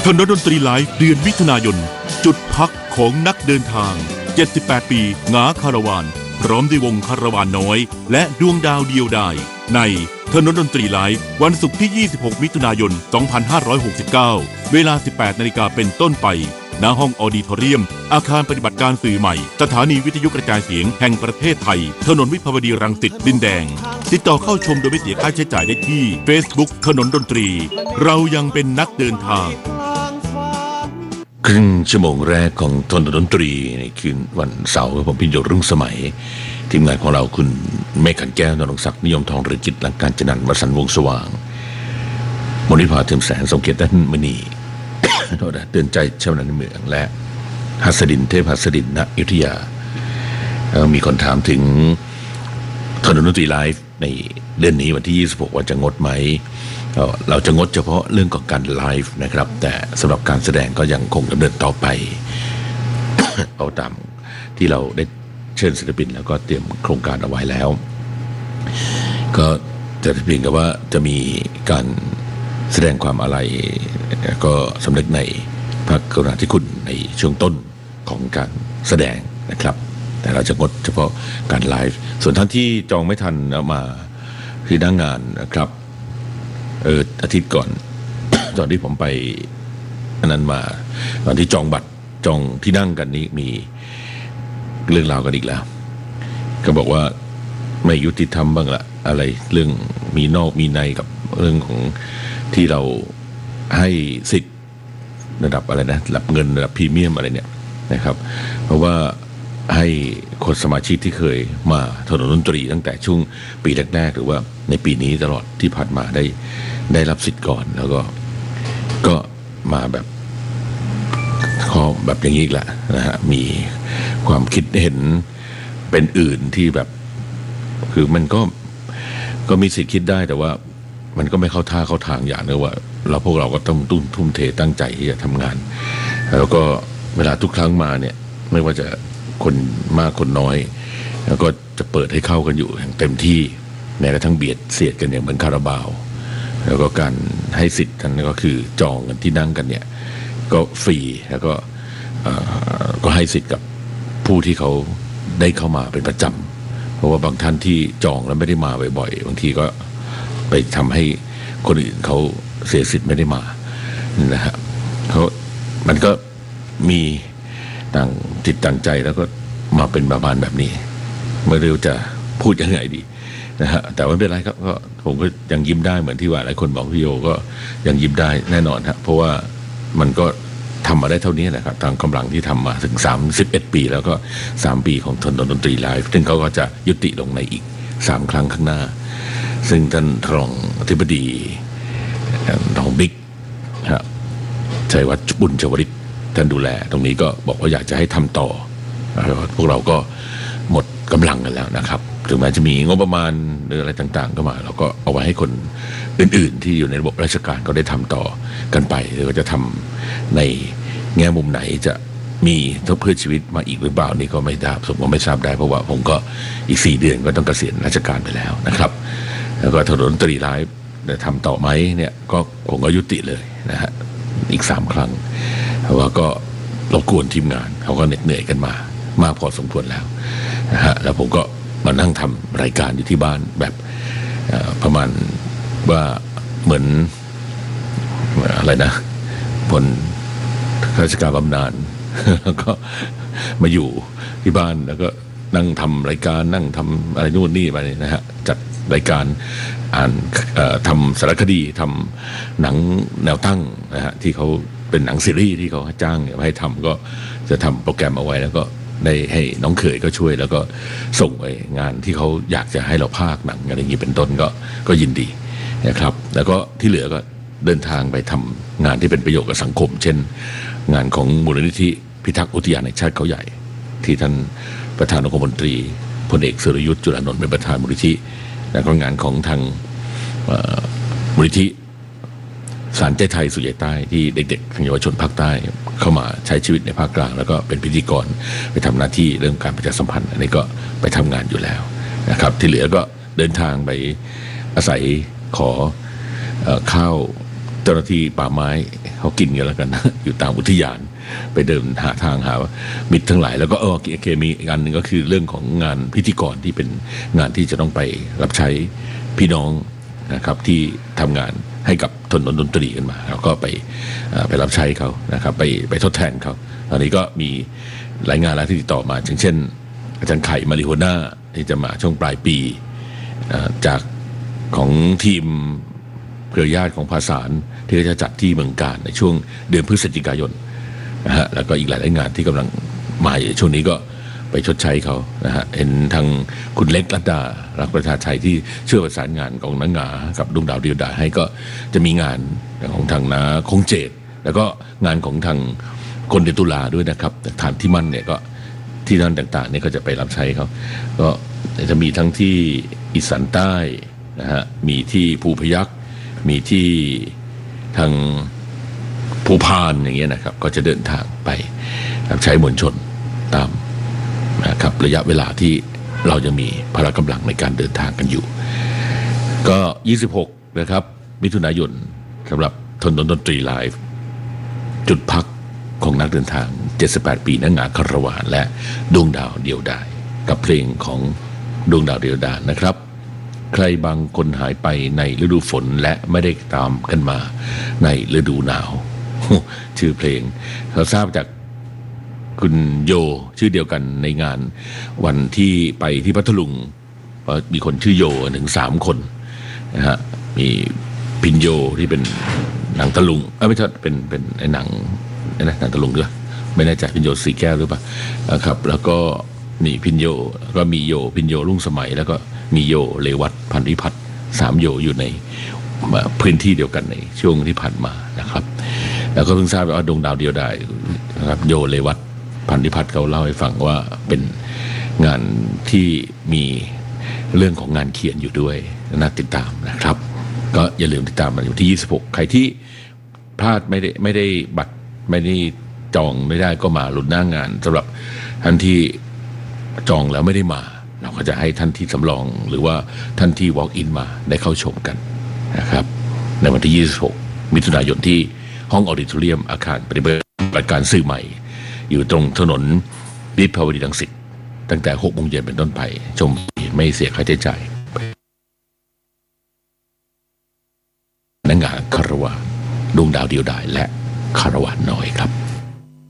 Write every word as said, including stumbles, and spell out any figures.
ถนนดนตรีไลฟ์เดือนมิถุนายนจุดพักของนักเดินทางเจ็ดสิบแปดปีหงาคาราวานพร้อมด้วยวงคาราวานน้อยและดวงดาวเดียวดายในถนนดนตรีไลฟ์วันศุกร์ที่ยี่สิบหกมิถุนายนสองพันห้าร้อยหกสิบเก้าเวลา สิบแปดนาฬิกาเป็นต้นไปณห้องออดิทอเรียมอาคารปฏิบัติการสื่อใหม่สถานีวิทยุกระจายเสียงแห่งประเทศไทยถนนวิภาวดีรังสิตดินแดงติดต่อเข้าชมโดยไม่เสียค่าใช้จ่ายได้ที่ Facebook ถนนดนตรีเรายังเป็นนักเดินทางครึ่งชั่วโมงแรกของถนนดนตรีในคืนวันเสาร์ผมพิญโยรุ่งสมัยทีมงานของเราคุณเมฆขันแก้วนรงค์ศักดิ์นิยมทองเรืองจิตและการจนันท์วสันต์วงศ์สว่างมณิภาเทียมแสนสมเกียรติด้านมณีเตือนใจชาวนาในเมืองและหัสดินเทพหัสดินณอยุธยามีคนถามถึงถนนดนตรีไลฟ์ในเดือนนี้วันที่ยี่สิบหกว่าจะงดไหมเราจะงดเฉพาะเรื่องของการไลฟ์นะครับแต่สำหรับการแสดงก็ยังคงดำเนินต่อไป เอาตามที่เราได้เชิญศิลปินแล้วก็เตรียมโครงการเอาไว้แล้วก็จะเพียงแต่ว่าจะมีการแสดงความอาลัยก็สำนึกในพระกรุณาธิคุณในช่วงต้นของการแสดงนะครับแต่เราจะงดเฉพาะการไลฟ์ส่วนท่านที่จองไม่ทันมาที่หน้างานนะครับเอออาทิตย์ก่อน ตอนที่ผมไปอันนั้นมาตอนที่จองบัตรจองที่นั่งกันนี้มีเรื่องราวกันอีกแล้วก็บอกว่าไม่ยุติธรรมบ้างละอะไรเรื่องมีนอกมีในกับเรื่องของที่เราให้สิทธิ์ระดับอะไรนะระดับเงินระดับพรีเมียมอะไรเนี่ยนะครับเพราะว่าให้คนสมาชิกที่เคยมาถนนดนตรีตั้งแต่ช่วงปีแรกๆหรือว่าในปีนี้ตลอดที่ผ่านมาได้ได้รับสิทธิ์ก่อนแล้วก็ก็มาแบบข้อแบบอย่างนี้อีกละนะฮะมีความคิดเห็นเป็นอื่นที่แบบคือมันก็ก็มีสิทธิ์คิดได้แต่ว่ามันก็ไม่เข้าท่าเข้าทางอย่างนึงว่าเราพวกเราก็ต้องตุ้มทุ่มเทตั้งใจที่จะทำงานแล้วก็เวลาทุกครั้งมาเนี่ยไม่ว่าจะคนมากคนน้อยแล้วก็จะเปิดให้เข้ากันอยู่อย่างเต็มที่แม้กระทั่งเบียดเสียดกันอย่างเหมือนคาราบาวแล้วก็การให้สิทธิ์กันก็คือจองกันที่นั่งกันเนี่ยก็ฟรีแล้วก็ก็ให้สิทธิ์กับผู้ที่เขาได้เข้ามาเป็นประจำเพราะว่าบางท่านที่จองแล้วไม่ได้มาบ่อยๆบางทีก็ไปทำให้คนอื่นเขาเสียสิทธิ์ไม่ได้มานะฮะเขามันก็มีต่างจิตต่างใจแล้วก็มาเป็นประมาณแบบนี้ไม่รู้จะพูดยังไงดีนะฮะแต่ไม่เป็นไรครับก็ผมก็ยังยิ้มได้เหมือนที่ว่าหลายคนบอกพี่โยก็ยังยิ้มได้แน่นอนฮะเพราะว่ามันก็ทำมาได้เท่านี้นะครับทางกำลังที่ทำมาถึงสามสิบเอ็ดปีแล้วก็สามปีของถนนดนตรีไลฟ์ซึ่งเขาก็จะยุติลงในอีกสามครั้งข้างหน้าซึ่งท่านรองอธิบดีรองบิ๊กครับชัยวัฒน์บุญชวริตท่านดูแลตรงนี้ก็บอกว่าอยากจะให้ทำต่อพวกเราก็หมดกำลังกันแล้วนะครับถึงแม้จะมีงบประมาณหรืออะไรต่างๆก็มาเราก็เอาไว้ให้คนอื่นๆที่อยู่ในระบบราชการก็ได้ทำต่อกันไปหรือว่าจะทำในแง่มุมไหนจะมีทบเพื่อชีวิตมาอีกหรือเปล่านี่ก็ไม่ทราบผมก็ไม่ทราบได้เพราะว่าผมก็อีกสี่เดือนก็ต้องเกษียณราชการไปแล้วนะครับแล้วก็ถนนดนตรีไลฟ์จะทำต่อไหมเนี่ยก็คงก็ยุติเลยนะฮะอีกสามครั้งเพราะว่าก็รบกวนทีมงานเขาก็เหน็ดเหนื่อยกันมามากพอสมควรแล้วนะฮะแล้วผมก็มานั่งทำรายการอยู่ที่บ้านแบบประมาณว่าเหมือนอะไรนะผลราชการบำนาญแล้วก็มาอยู่ที่บ้านแล้วก็นั่งทำรายการนั่งทำอะไรนู่นนี่ไปนะฮะจัดรายการอ่านทำสารคดีทำหนังแนวตั้งนะฮะที่เขาเป็นหนังซีรีส์ที่เขาจ้างให้ทำก็จะทำโปรแกรมเอาไว้แล้วก็ได้ให้น้องเขยก็ช่วยแล้วก็ส่งไปงานที่เขาอยากจะให้เราพากหนังอะไรอย่างนี้เป็นต้นก็ก็ยินดีนะครับแล้วก็ที่เหลือก็เดินทางไปทำงานที่เป็นประโยชน์กับสังคมเช่นงานของมูลนิธิพิทักษ์อุทยานแห่งชาติเขาใหญ่ที่ท่านประธานองคมนตรีพลเอกสุรยุทธ์จุลานนท์เป็นประธานมูลนิธิและก็งานของทางมูลนิธิสารใจไทยสู่ใจใต้ที่เด็กๆทางเยาวชนภาคใต้เข้ามาใช้ชีวิตในภาคกลางแล้วก็เป็นพิธีกรไปทำหน้าที่เรื่องการประชาสัมพันธ์อันนี้ก็ไปทำงานอยู่แล้วนะครับที่เหลือก็เดินทางไปอาศัยขอเอ่อข้าวเจ้าหน้าที่ป่าไม้เขากินกันแล้วกันนะอยู่ตามอุทยานไปเดินหาทางหามิตรทั้งหลายแล้วก็เออโอเคมีอีกอันหนึ่งก็คือเรื่องของงานพิธีกรที่เป็นงานที่จะต้องไปรับใช้พี่น้องนะครับที่ทำงานให้กับถนนดนตรีกันมาแล้วก็ไปไปรับใช้เขานะครับไปไปทดแทนเขาตอนนี้ก็มีหลายงานแล้วที่ติดต่อมาเช่นอาจารย์ไข่มาริโฮน่าที่จะมาช่วงปลายปีจากของทีมเครือญาติของภาษานที่จะจัดที่เมืองการในช่วงเดือนพฤศจิกายนนะฮะแล้วก็อีกหลายๆงานที่กำลังมาอยู่ช่วงนี้ก็ไปชดใช้เขานะฮะเห็นทางคุณเล็กรัตดารักประชาชัยที่ช่วยประสานงานของนักงากับดวงดาวเดียวดายให้ก็จะมีงานของทางนาคงเจตแล้วก็งานของทางคนเดตุลาด้วยนะครับฐานที่มั่นเนี่ยก็ที่นั่นต่างๆเนี่ยก็จะไปรับใช้เขาก็จะมีทั้งที่อีสานใต้นะฮะมีที่ภูพยัคฆ์มีที่ทางภูพานอย่างเงี้ยนะครับก็จะเดินทางไปรับใช้มวลชนตามนะครับระยะเวลาที่เราจะมีพละกำลังในการเดินทางกันอยู่ก็ยี่สิบหกนะครับมิถุนายนสำหรับถนนดนตรีไลฟ์จุดพักของนักเดินทางเจ็ดสิบแปดปีนักงาคารวานและดวงดาวเดียวดายกับเพลงของดวงดาวเดียวดายนะครับใครบางคนหายไปในฤดูฝนและไม่ได้ตามกันมาในฤดูหนาวชื่อเพลงเราทราบจากคุณโยชื่อเดียวกันในงานวันที่ไปที่พัทลุงมีคนชื่อโยถึงสามคนนะฮะมีพินโยที่เป็นหนังตะลุงเออไม่ใช่เป็นเป็นไอ้หนังนะหนังตะลุงด้วยไม่แน่ใจพินโยสีแก้วหรือเปล่านะครับแล้วก็มีพินโยก็มีโยพินโยรุ่งสมัยแล้วก็มีโยเลวัตพันธิพัฒน์สามโยอยู่ในพื้นที่เดียวกันในช่วงที่ผ่านมานะครับแล้วก็เพิ่งทราบว่าดวงดาวเดียวดายนะครับโยเลวัตพันธิพัฒน์เขาเล่าให้ฟังว่าเป็นงานที่มีเรื่องของงานเขียนอยู่ด้วยน่าติดตามนะครับก็อย่าลืมติดตามมันอยู่ที่ยี่สิบหกใครที่พลาดไม่ได้ไม่ได้บัตรไม่ได้จองไม่ได้ก็มาลุ้นหน้างานสำหรับท่านที่จองแล้วไม่ได้มาเราก็จะให้ท่านที่สำรองหรือว่าท่านที่ walk in มาได้เข้าชมกันนะครับในวันที่ยี่สิบหกมิถุนายนที่ห้องออดิทอเรียมอาคารปฏิบัติการสื่อใหม่อยู่ตรงถนนวิภาวดีรังสิตตั้งแต่หกโมงเย็นเป็นต้นไปชมไม่เสียค่าใช้จ่ายนักงานคารวานดวงดาวเดียวดายและคารวานน้อยครับ